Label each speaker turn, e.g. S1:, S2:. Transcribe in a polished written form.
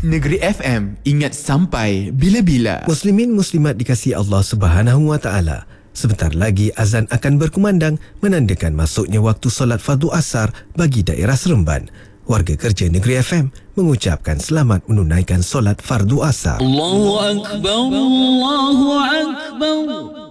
S1: Negeri FM, ingat sampai bila-bila.
S2: Muslimin muslimat dikasihi Allah Subhanahu wa taala. Sebentar lagi azan akan berkumandang menandakan masuknya waktu solat fardu asar bagi daerah Seremban. Warga kerja Negeri FM mengucapkan selamat menunaikan solat fardu asar.
S3: Allahu Akbar, Allahu Akbar.